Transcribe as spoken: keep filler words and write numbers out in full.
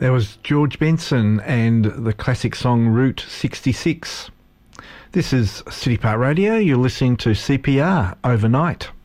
There was George Benson and the classic song Route sixty-six. This is City Park Radio. You're listening to C P R Overnight.